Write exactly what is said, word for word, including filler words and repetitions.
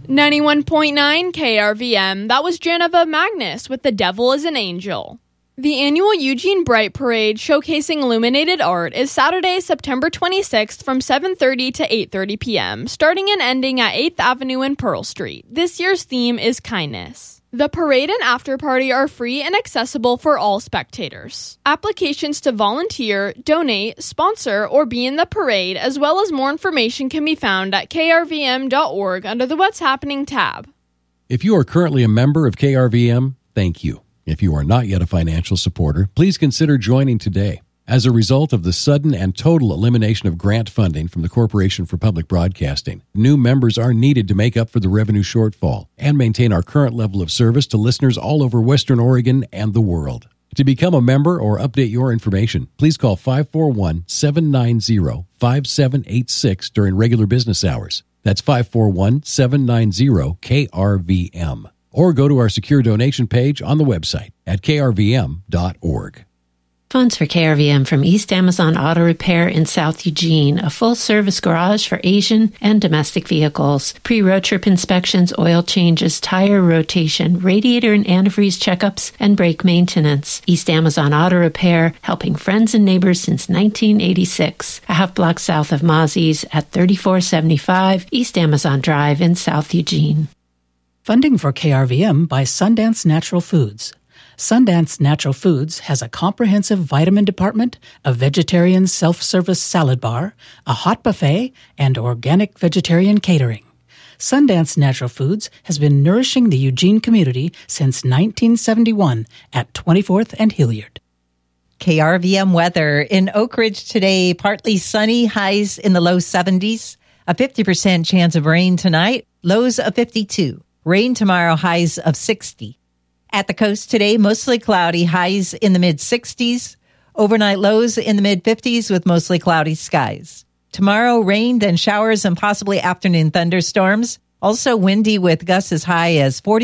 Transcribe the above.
ninety-one point nine K R V M, that was Janova Magnus with The Devil is an Angel. The annual Eugene Bright Parade showcasing illuminated art is Saturday, September twenty-sixth from seven thirty to eight thirty p.m., starting and ending at eighth Avenue and Pearl Street. This year's theme is kindness. The parade and after party are free and accessible for all spectators. Applications to volunteer, donate, sponsor, or be in the parade, as well as more information can be found at k r v m dot org under the What's Happening tab. If you are currently a member of K R V M, thank you. If you are not yet a financial supporter, please consider joining today. As a result of the sudden and total elimination of grant funding from the Corporation for Public Broadcasting, new members are needed to make up for the revenue shortfall and maintain our current level of service to listeners all over Western Oregon and the world. To become a member or update your information, please call five four one, seven nine zero, five seven eight six during regular business hours. That's five four one, seven nine zero, K R V M. Or go to our secure donation page on the website at k r v m dot org. Funds for K R V M from East Amazon Auto Repair in South Eugene, a full-service garage for Asian and domestic vehicles. Pre-road trip inspections, oil changes, tire rotation, radiator and antifreeze checkups, and brake maintenance. East Amazon Auto Repair, helping friends and neighbors since nineteen eighty-six. A half block south of Mozzie's at thirty-four seventy-five East Amazon Drive in South Eugene. Funding for K R V M by Sundance Natural Foods. Sundance Natural Foods has a comprehensive vitamin department, a vegetarian self-service salad bar, a hot buffet, and organic vegetarian catering. Sundance Natural Foods has been nourishing the Eugene community since nineteen seventy-one at twenty-fourth and Hilliard. K R V M weather. In Oak Ridge today, partly sunny, highs in the low seventies. A fifty percent chance of rain tonight, lows of fifty-two. Rain tomorrow, highs of sixty. At the coast today, mostly cloudy, highs in the mid-sixties. Overnight lows in the mid-fifties with mostly cloudy skies. Tomorrow, rain, then showers and possibly afternoon thunderstorms. Also windy with gusts as high as forty